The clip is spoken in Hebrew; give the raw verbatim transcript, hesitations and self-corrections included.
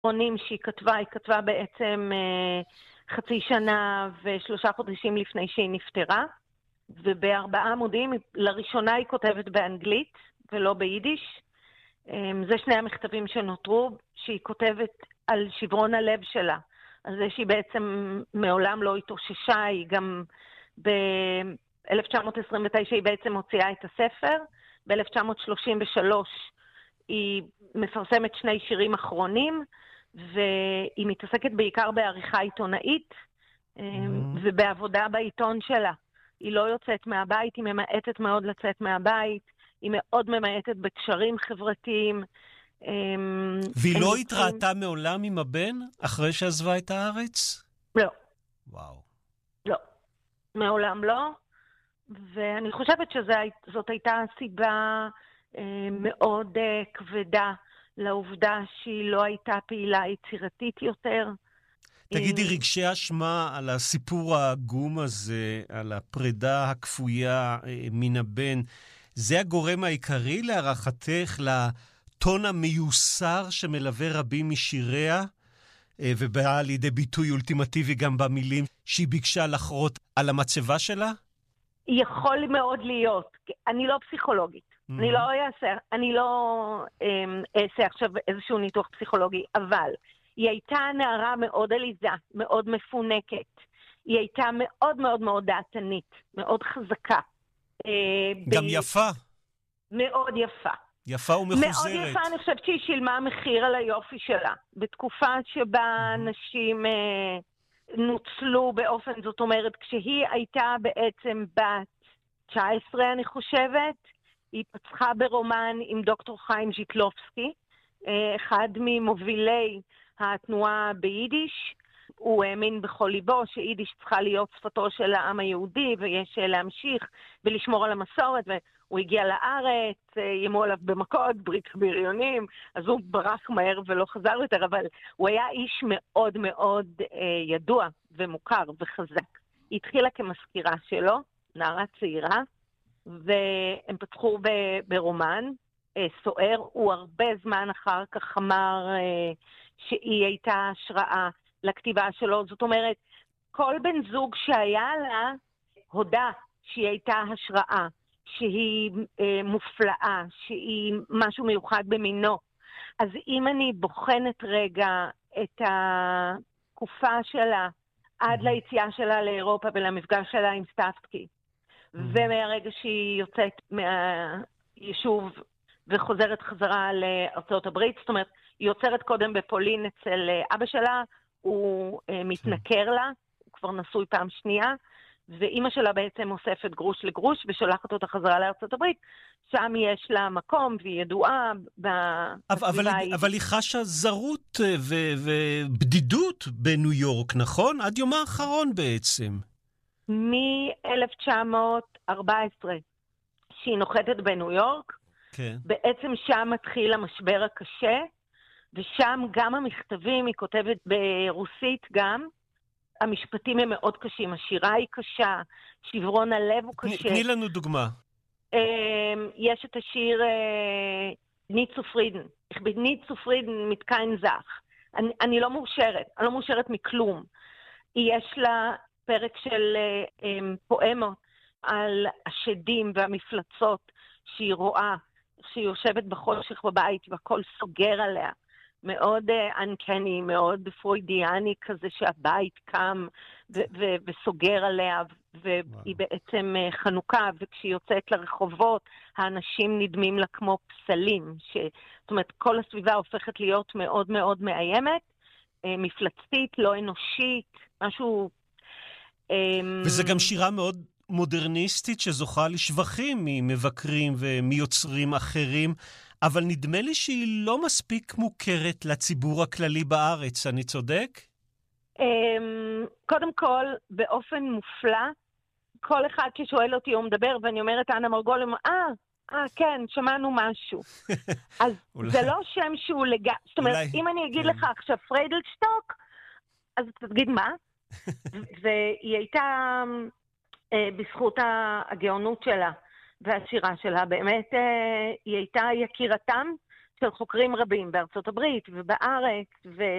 אחרונים שהיא כתבה, היא כתבה בעצם אה, חצי שנה ושלושה חודשים לפני שהיא נפטרה, ובארבעה עמודים, לראשונה היא כותבת באנגלית ולא ביידיש. אה, זה שני המכתבים שנותרו, שהיא כותבת על שברון הלב שלה, על זה שהיא בעצם מעולם לא התאוששה, היא גם ב-אלף תשע מאות עשרים ותשע היא בעצם הוציאה את הספר, ב-אלף תשע מאות שלושים ושלוש היא מפרסמת שני שירים אחרונים, והיא מתעסקת בעיקר בעריכה עיתונאית, mm-hmm. ובעבודה בעיתון שלה. היא לא יוצאת מהבית, היא ממעטת מאוד לצאת מהבית, היא מאוד ממעטת בקשרים חברתיים. והיא לא התראתה מעולם עם הבן אחרי שעזבה את הארץ? לא. וואו. לא. מעולם לא. ואני חושבת שזאת הייתה סיבה מאוד כבדה לעובדה שהיא לא הייתה פעילה יצירתית יותר. תגידי, רגשי אשמה על הסיפור העגום הזה, על הפרידה הכפויה מן הבן, זה הגורם העיקרי להערכתך לטון המיוסר שמלווה רבים משיריה, ובאה לידי ביטוי אולטימטיבי גם במילים שהיא ביקשה לחרות על המצבה שלה? יכול מאוד להיות. אני לא פסיכולוגית. Mm-hmm. אני לא אעשה, אני לא אעשה עכשיו איזשהו ניתוח פסיכולוגי, אבל היא הייתה נערה מאוד עליזה, מאוד מפונקת. היא הייתה מאוד מאוד מאוד דעתנית, מאוד חזקה. גם ב... יפה. מאוד יפה. יפה ומחוזרת. מאוד יפה, אני חושבת שהיא שילמה מחיר על היופי שלה. בתקופה שבה mm-hmm. נשים אה, נוצלו באופן, זאת אומרת, כשהיא הייתה בעצם בת תשע עשרה, אני חושבת, היא פצחה ברומן עם דוקטור חיים ז'יטלובסקי, אחד ממובילי התנועה ביידיש. הוא האמין בכל ליבו שיידיש צריכה להיות שפתו של העם היהודי, ויש להמשיך ולשמור על המסורת, והוא הגיע לארץ, ימו עליו במכות, ברית בריונים, אז הוא ברח מהר ולא חזר יותר, אבל הוא היה איש מאוד מאוד אה, ידוע ומוכר וחזק. היא התחילה כמזכירה שלו, נערה צעירה, והם פתחו ב- ברומן, אה, סוער. הוא הרבה זמן אחר כך אמר אה, שהיא הייתה השראה לכתיבה שלו. זאת אומרת, כל בן זוג שהיה לה הודע שהיא הייתה השראה, שהיא אה, מופלאה, שהיא משהו מיוחד במינו. אז אם אני בוחנת רגע את התקופה שלה עד mm-hmm. ליציאה שלה לאירופה ולמפגש שלה עם סטפסקי, mm-hmm. ומהרגע שהיא יוצאת מהיישוב וחוזרת חזרה לארצות הברית, זאת אומרת, היא יוצרת קודם בפולין אצל אבא שלה, הוא אה, מתנכר לה, הוא כבר נשוי פעם שנייה, ואימא שלה בעצם אוספת גרוש לגרוש ושולחת אותה חזרה לארצות הברית, שם יש לה מקום והיא ידועה אבל, אבל, אבל היא חשה זרות ו- ובדידות בניו יורק, נכון? עד יומה האחרון בעצם. מ-אלף תשע מאות ארבע עשרה שהיא נוחתת בניו יורק, כן. בעצם שם מתחיל המשבר הקשה, ושם גם המכתבים, היא כותבת ברוסית גם, המשפטים הם מאוד קשים, השירה היא קשה, שברון הלב הוא קשה. תני לנו דוגמה. יש את השיר ניט צופרידן, ניט צופרידן mit kein Sach. אני, אני לא מאושרת, אני לא מאושרת מכלום. יש לה פרק של פואמות על השדים והמפלצות שהיא רואה, שהיא יושבת בחושך בבית והכל סוגר עליה. מאוד אנקני, מאוד פרוידיאני כזה שהבית קם ו- ו- וסוגר עליה, והיא בעצם חנוכה, וכשהיא יוצאת לרחובות, האנשים נדמים לה כמו פסלים. ש... זאת אומרת, כל הסביבה הופכת להיות מאוד מאוד מאיימת, מפלצתית, לא אנושית, משהו... וזה גם שירה מאוד מודרניסטית שזוכה לשבחים ממבקרים ומיוצרים אחרים, אבל נדמה לי שהיא לא מספיק מוכרת לציבור הכללי בארץ, אני צודק? קודם כל, באופן מופלא, כל אחד ששואל אותי הוא מדבר, ואני אומרת, אנה מרגול, אה, אה, כן, שמענו משהו. אז זה לא שם שהוא לגמרי, זאת אומרת, אם אני אגיד לך עכשיו פריידלשטוק, אז תגיד מה? והיא הייתה בזכות הגאונות שלה, והשירה שלה, באמת היא הייתה יקירתם של חוקרים רבים בארצות הברית ובארץ, ו...